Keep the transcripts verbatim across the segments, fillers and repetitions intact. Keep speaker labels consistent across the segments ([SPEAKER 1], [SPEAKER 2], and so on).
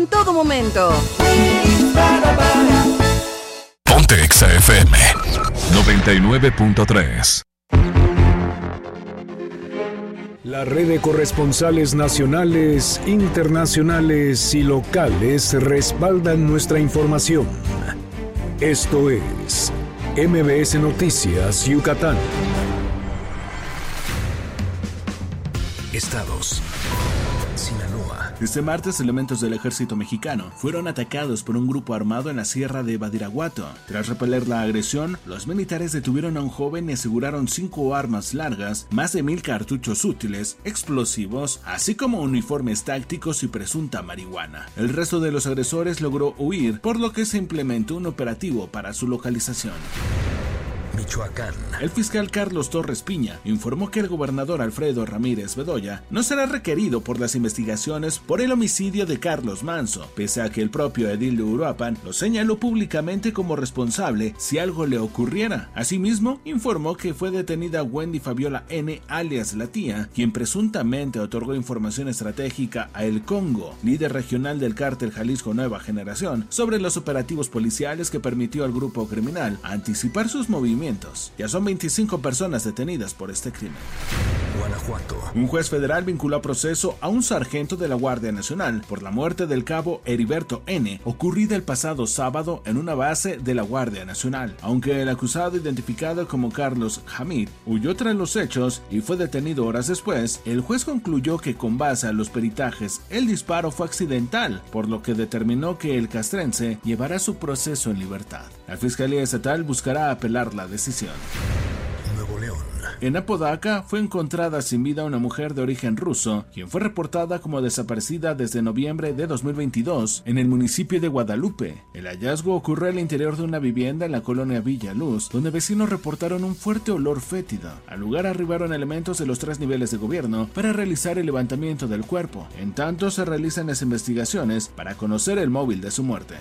[SPEAKER 1] en todo momento.
[SPEAKER 2] Ponte Exa F M noventa y nueve punto tres.
[SPEAKER 3] La red de corresponsales nacionales, internacionales y locales respaldan nuestra información. Esto es M B S Noticias Yucatán. Estados. Sinaloa.
[SPEAKER 4] Este martes, elementos del ejército mexicano fueron atacados por un grupo armado en la sierra de Badiraguato. Tras repeler la agresión, los militares detuvieron a un joven y aseguraron cinco armas largas, más de mil cartuchos útiles, explosivos, así como uniformes tácticos y presunta marihuana. El resto de los agresores logró huir, por lo que se implementó un operativo para su localización.
[SPEAKER 3] Michoacán.
[SPEAKER 4] El fiscal Carlos Torres Piña informó que el gobernador Alfredo Ramírez Bedoya no será requerido por las investigaciones por el homicidio de Carlos Manzo, pese a que el propio edil de Uruapan lo señaló públicamente como responsable si algo le ocurriera. Asimismo, informó que fue detenida Wendy Fabiola N., alias La Tía, quien presuntamente otorgó información estratégica a El Congo, líder regional del cártel Jalisco Nueva Generación, sobre los operativos policiales que permitió al grupo criminal anticipar sus movimientos. Ya son veinticinco personas detenidas por este crimen.
[SPEAKER 3] Guanajuato.
[SPEAKER 4] Un juez federal vinculó a proceso a un sargento de la Guardia Nacional por la muerte del cabo Heriberto N., ocurrida el pasado sábado en una base de la Guardia Nacional. Aunque el acusado, identificado como Carlos Hamid, huyó tras los hechos y fue detenido horas después, el juez concluyó que con base a los peritajes el disparo fue accidental, por lo que determinó que el castrense llevará su proceso en libertad. La Fiscalía Estatal buscará apelar la decisión.
[SPEAKER 3] Nuevo León.
[SPEAKER 4] En Apodaca fue encontrada sin vida una mujer de origen ruso, quien fue reportada como desaparecida desde noviembre de dos mil veintidós en el municipio de Guadalupe. El hallazgo ocurrió al interior de una vivienda en la colonia Villa Luz, donde vecinos reportaron un fuerte olor fétido. Al lugar arribaron elementos de los tres niveles de gobierno para realizar el levantamiento del cuerpo. En tanto, se realizan las investigaciones para conocer el móvil de su muerte.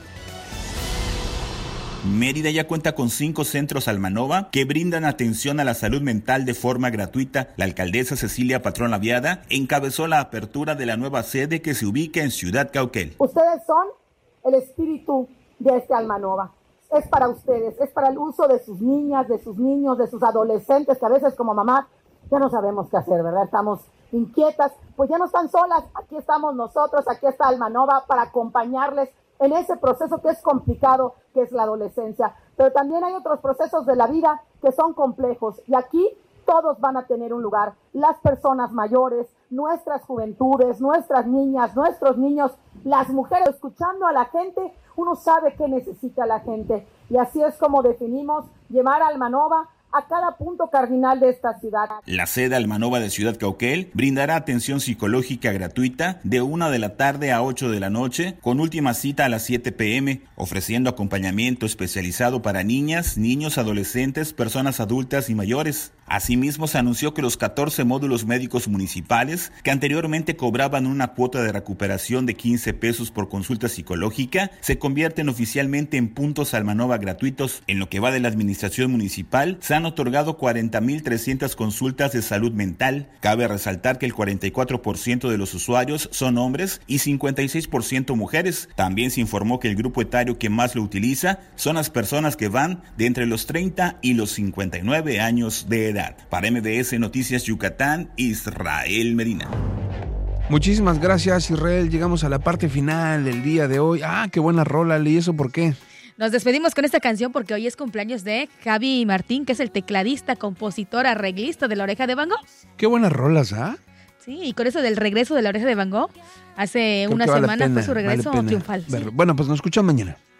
[SPEAKER 5] Mérida ya cuenta con cinco centros Almanova que brindan atención a la salud mental de forma gratuita. La alcaldesa Cecilia Patrón Laviada encabezó la apertura de la nueva sede que se ubica en Ciudad Cauquel.
[SPEAKER 6] Ustedes son el espíritu de este Almanova. Es para ustedes, es para el uso de sus niñas, de sus niños, de sus adolescentes, que a veces como mamá ya no sabemos qué hacer, ¿verdad? Estamos inquietas, pues ya no están solas. Aquí estamos nosotros, aquí está Almanova para acompañarles en ese proceso que es complicado, que es la adolescencia. Pero también hay otros procesos de la vida que son complejos y aquí todos van a tener un lugar. Las personas mayores, nuestras juventudes, nuestras niñas, nuestros niños, las mujeres. Escuchando a la gente, uno sabe qué necesita la gente. Y así es como definimos llevar a Almanova a cada punto cardinal de esta ciudad.
[SPEAKER 5] La sede Almanova de Ciudad Cauquel brindará atención psicológica gratuita de una de la tarde a ocho de la noche, con última cita a las siete pm, ofreciendo acompañamiento especializado para niñas, niños, adolescentes, personas adultas y mayores. Asimismo, se anunció que los catorce módulos médicos municipales, que anteriormente cobraban una cuota de recuperación de quince pesos por consulta psicológica, se convierten oficialmente en puntos Almanova gratuitos. En lo que va de la administración municipal, se han otorgado cuarenta mil trescientas consultas de salud mental. Cabe resaltar que el cuarenta y cuatro por ciento de los usuarios son hombres y cincuenta y seis por ciento mujeres. También se informó que el grupo etario que más lo utiliza son las personas que van de entre los treinta y los cincuenta y nueve años de edad. Para M B S Noticias Yucatán, Israel Medina.
[SPEAKER 7] Muchísimas gracias, Israel. Llegamos a la parte final del día de hoy. Ah, qué buena rola, ¿y eso por qué?
[SPEAKER 8] Nos despedimos con esta canción porque hoy es cumpleaños de Javi Martín, que es el tecladista, compositor, arreglista de La Oreja de Van Gogh.
[SPEAKER 7] Qué buenas rolas, ¿ah?
[SPEAKER 8] Sí, y con eso del regreso de La Oreja de Van Gogh, hace
[SPEAKER 7] Creo
[SPEAKER 8] una
[SPEAKER 7] vale
[SPEAKER 8] semana
[SPEAKER 7] pena,
[SPEAKER 8] fue su regreso
[SPEAKER 7] vale
[SPEAKER 8] triunfal.
[SPEAKER 7] Sí. Bueno, pues nos escuchamos mañana.